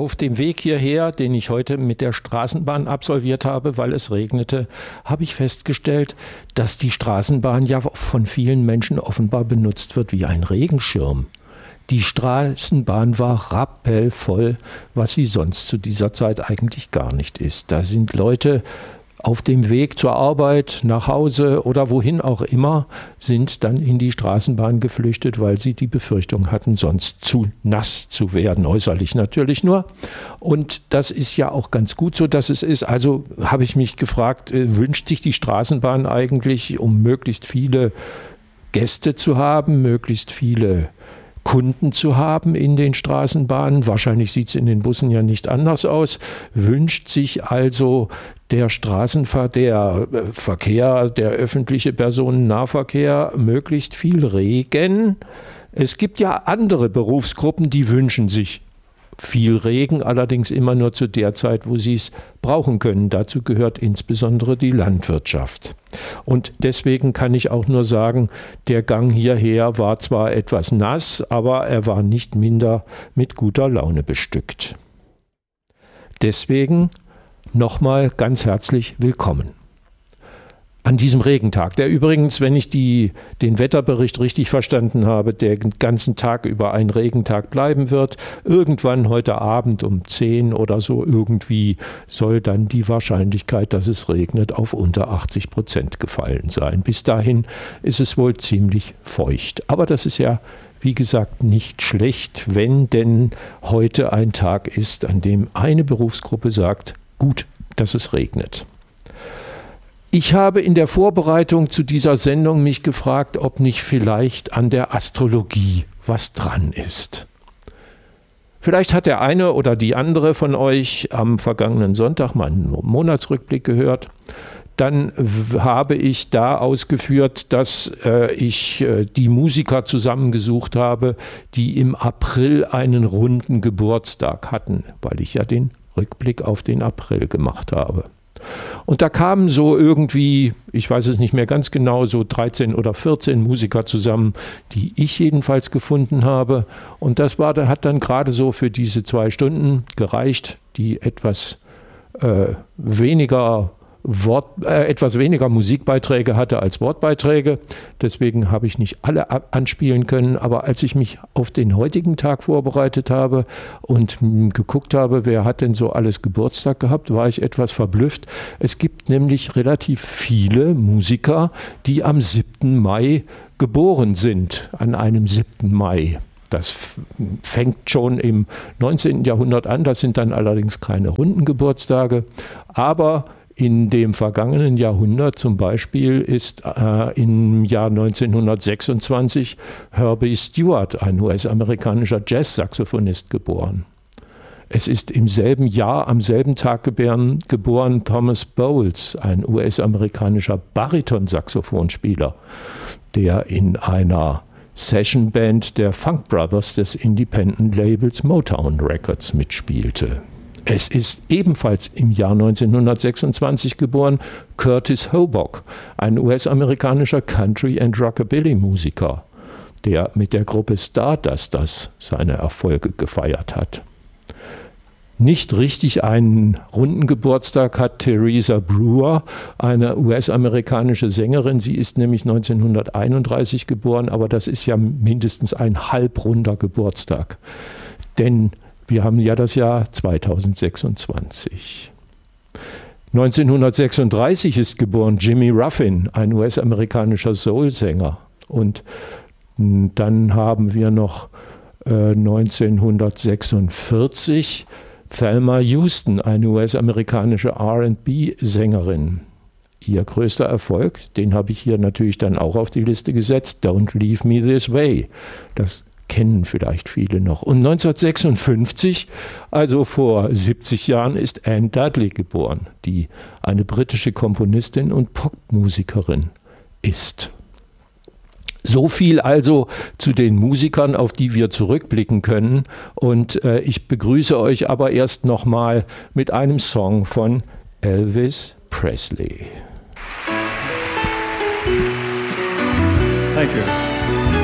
Auf dem Weg hierher, den ich heute mit der Straßenbahn absolviert habe, weil es regnete, habe ich festgestellt, dass die Straßenbahn ja von vielen Menschen offenbar benutzt wird wie ein Regenschirm. Die Straßenbahn war rappelvoll, was sie sonst zu dieser Zeit eigentlich gar nicht ist. Da sind Leute auf dem Weg zur Arbeit, nach Hause oder wohin auch immer, sind dann in die Straßenbahn geflüchtet, weil sie die Befürchtung hatten, sonst zu nass zu werden, äußerlich natürlich nur. Und das ist ja auch ganz gut so, dass es ist. Also habe ich mich gefragt, wünscht sich die Straßenbahn eigentlich, um möglichst viele Gäste zu haben, möglichst viele Kunden zu haben in den Straßenbahnen. Wahrscheinlich sieht es in den Bussen ja nicht anders aus. Wünscht sich also der Verkehr, der öffentliche Personennahverkehr möglichst viel Regen. Es gibt ja andere Berufsgruppen, die wünschen sich viel Regen, allerdings immer nur zu der Zeit, wo sie es brauchen können. Dazu gehört insbesondere die Landwirtschaft. Und deswegen kann ich auch nur sagen, der Gang hierher war zwar etwas nass, aber er war nicht minder mit guter Laune bestückt. Deswegen nochmal ganz herzlich willkommen an diesem Regentag, der übrigens, wenn ich den Wetterbericht richtig verstanden habe, der den ganzen Tag über ein Regentag bleiben wird. Irgendwann heute Abend um 10 oder so irgendwie soll dann die Wahrscheinlichkeit, dass es regnet, auf unter 80% gefallen sein. Bis dahin ist es wohl ziemlich feucht. Aber das ist ja, wie gesagt, nicht schlecht, wenn denn heute ein Tag ist, an dem eine Berufsgruppe sagt, gut, dass es regnet. Ich habe in der Vorbereitung zu dieser Sendung mich gefragt, ob nicht vielleicht an der Astrologie was dran ist. Vielleicht hat der eine oder die andere von euch am vergangenen Sonntag meinen Monatsrückblick gehört. Dann habe ich da ausgeführt, dass ich die Musiker zusammengesucht habe, die im April einen runden Geburtstag hatten, weil ich ja den Rückblick auf den April gemacht habe. Und da kamen so irgendwie, ich weiß es nicht mehr ganz genau, so 13 oder 14 Musiker zusammen, die ich jedenfalls gefunden habe. Und das hat dann gerade so für diese 2 Stunden gereicht, die etwas weniger Musikbeiträge hatte als Wortbeiträge. Deswegen habe ich nicht alle anspielen können. Aber als ich mich auf den heutigen Tag vorbereitet habe und geguckt habe, wer hat denn so alles Geburtstag gehabt, war ich etwas verblüfft. Es gibt nämlich relativ viele Musiker, die am 7. Mai geboren sind, an einem 7. Mai. Das fängt schon im 19. Jahrhundert an. Das sind dann allerdings keine runden Geburtstage. Aber in dem vergangenen Jahrhundert zum Beispiel ist im Jahr 1926 Herbie Stewart, ein US-amerikanischer Jazz-Saxophonist, geboren. Es ist im selben Jahr, am selben Tag geboren Thomas Bowles, ein US-amerikanischer Bariton-Saxophonspieler, der in einer Sessionband der Funk Brothers des Independent-Labels Motown Records mitspielte. Es ist ebenfalls im Jahr 1926 geboren Curtis Hobock, ein US-amerikanischer Country- and Rockabilly-Musiker, der mit der Gruppe Stardust seine Erfolge gefeiert hat. Nicht richtig einen runden Geburtstag hat Teresa Brewer, eine US-amerikanische Sängerin. Sie ist nämlich 1931 geboren, aber das ist ja mindestens ein halbrunder Geburtstag. Denn wir haben ja das Jahr 2026. 1936 ist geboren Jimmy Ruffin, ein US-amerikanischer Soul-Sänger. Und dann haben wir noch 1946 Thelma Houston, eine US-amerikanische R&B-Sängerin. Ihr größter Erfolg, den habe ich hier natürlich dann auch auf die Liste gesetzt, Don't Leave Me This Way. Das kennen vielleicht viele noch. Und 1956, also vor 70 Jahren, ist Anne Dudley geboren, die eine britische Komponistin und Popmusikerin ist. So viel also zu den Musikern, auf die wir zurückblicken können. Und ich begrüße euch aber erst nochmal mit einem Song von Elvis Presley. Thank you.